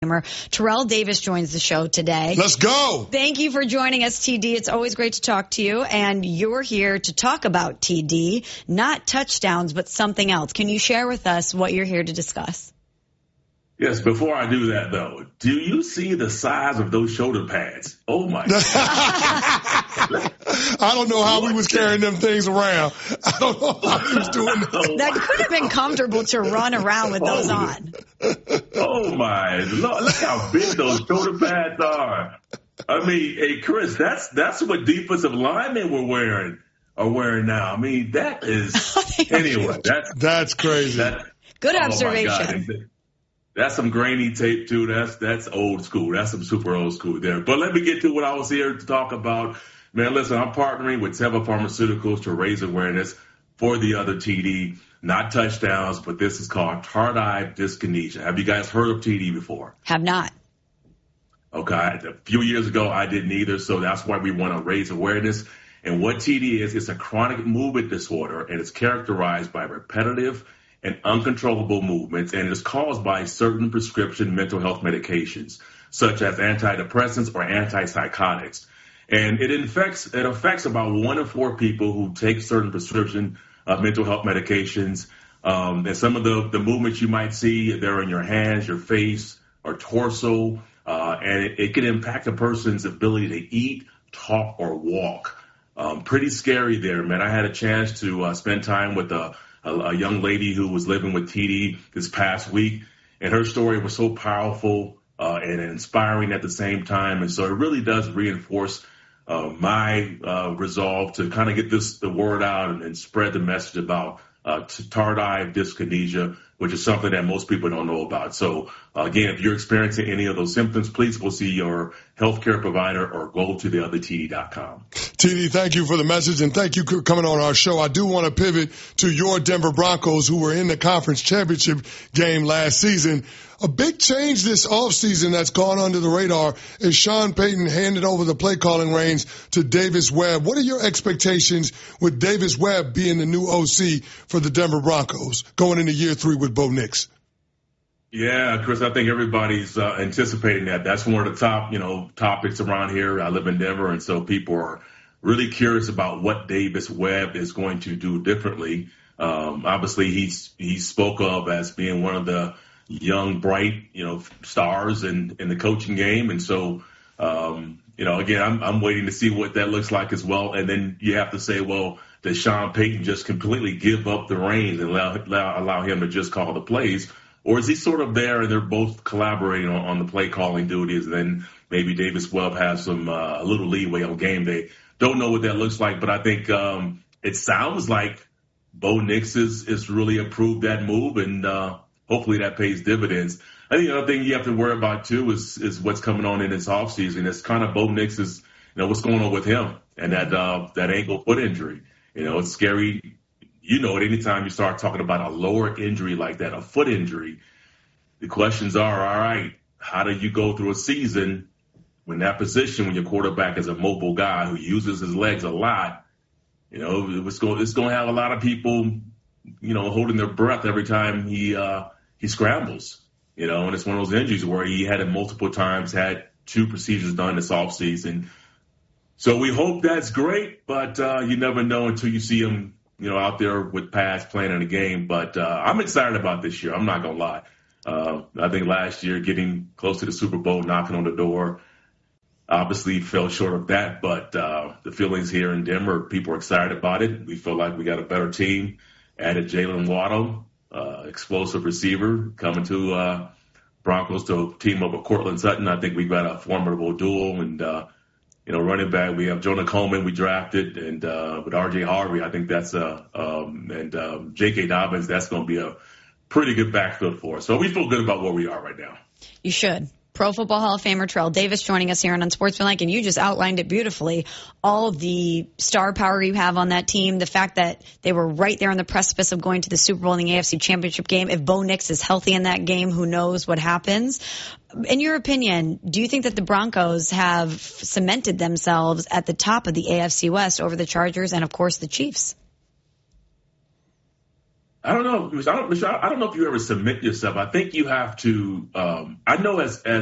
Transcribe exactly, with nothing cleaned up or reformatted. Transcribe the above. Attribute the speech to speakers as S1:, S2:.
S1: Terrell Davis joins the show today.
S2: Let's go.
S1: Thank you for joining us, T D. It's always great to talk to you. And you're here to talk about T D, not touchdowns, but something else. Can you share with us what you're here to discuss?
S3: Yes, before I do that, though, do you see the size of those shoulder pads? Oh, my God.
S2: I don't know how we was carrying them things around. I don't know how we was doing that.
S1: That could have been comfortable to run around with those on.
S3: Oh, my Lord. Look how big those shoulder pads are. I mean, hey, Chris, that's that's what defensive linemen were wearing, are wearing now. I mean, that is – anyway. That's,
S2: that's crazy. That,
S1: Good
S3: oh
S1: observation.
S3: That's some grainy tape, too. That's that's old school. That's some super old school there. But let me get to what I was here to talk about. Man, listen, I'm partnering with Teva Pharmaceuticals to raise awareness for the other T D. Not touchdowns, but this is called tardive dyskinesia. Have you guys heard of T D before?
S1: Have not.
S3: Okay. A few years ago, I didn't either, so that's why we want to raise awareness. And what T D is, it's a chronic movement disorder, and it's characterized by repetitive and uncontrollable movements, and it is caused by certain prescription mental health medications, such as antidepressants or antipsychotics. And it infects, it affects about one in four people who take certain prescription uh, mental health medications. Um, and some of the, the movements you might see, they're in your hands, your face, or torso, uh, and it, it can impact a person's ability to eat, talk, or walk. Um, pretty scary there, man. I had a chance to uh, spend time with a A, a young lady who was living with T D this past week, and her story was so powerful uh, and inspiring at the same time. And so it really does reinforce uh, my uh, resolve to kind of get this the word out and, and spread the message about uh, tardive dyskinesia, which is something that most people don't know about. So, uh, again, if you're experiencing any of those symptoms, please go see your healthcare provider or go to the other T D dot com.
S2: T D, thank you for the message, and thank you for coming on our show. I do want to pivot to your Denver Broncos, who were in the conference championship game last season. A big change this offseason that's gone under the radar is Sean Payton handed over the play calling reins to Davis Webb. What are your expectations with Davis Webb being the new O C for the Denver Broncos going into year three with Bo Nix?
S3: Yeah, Chris, I think everybody's uh, anticipating that. That's one of the top, you know, topics around here. I live in Denver, and so people are really curious about what Davis Webb is going to do differently. Um, obviously, he's he spoke of as being one of the young, bright, you know, stars in, in the coaching game. And so, um, you know, again, I'm, I'm waiting to see what that looks like as well. And then you have to say, well, does Sean Payton just completely give up the reins and allow, allow, allow him to just call the plays? Or is he sort of there and they're both collaborating on, on the play calling duties? And then maybe Davis Webb has some, uh, a little leeway on game day. Don't know what that looks like, but I think, um, it sounds like Bo Nix is, is really approved that move, and, uh, hopefully that pays dividends. I think the other thing you have to worry about, too, is is what's coming on in this offseason. It's kind of Bo Nix's, you know, what's going on with him and that uh, that ankle foot injury. You know, it's scary. You know it. Anytime you start talking about a lower injury like that, a foot injury, the questions are, all right, how do you go through a season when that position, when your quarterback is a mobile guy who uses his legs a lot? You know, it's going, it's going to have a lot of people, you know, holding their breath every time he uh, he scrambles, you know, and it's one of those injuries where he had it multiple times, had two procedures done this offseason. So we hope that's great, but uh, you never know until you see him, you know, out there with pads playing in a game. But uh, I'm excited about this year. I'm not going to lie. Uh, I think last year getting close to the Super Bowl, knocking on the door, obviously fell short of that. But uh, the feelings here in Denver, people are excited about it. We feel like we got a better team. Added Jalen Waddle, uh, explosive receiver, coming to uh, Broncos to team up with Cortland Sutton. I think we've got a formidable duel. And, uh, you know, running back, we have Jonah Coleman we drafted. And uh, with R J Harvey, I think that's a um, – and um, J K. Dobbins, that's going to be a pretty good backfield for us. So we feel good about where we are right now.
S1: You should. Pro Football Hall of Famer Terrell Davis joining us here on Unsportsmanlike, and you just outlined it beautifully. All the star power you have on that team, the fact that they were right there on the precipice of going to the Super Bowl in the A F C Championship game. If Bo Nix is healthy in that game, who knows what happens? In your opinion, do you think that the Broncos have cemented themselves at the top of the A F C West over the Chargers and, of course, the Chiefs?
S3: I don't know. I don't, Michelle, I don't know if you ever submit yourself. I think you have to. Um, I know as as